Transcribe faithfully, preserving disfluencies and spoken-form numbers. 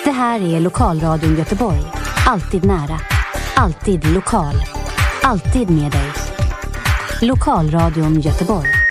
Det här är Lokalradion Göteborg. Alltid nära. Alltid lokal. Alltid med dig. Lokalradion Göteborg.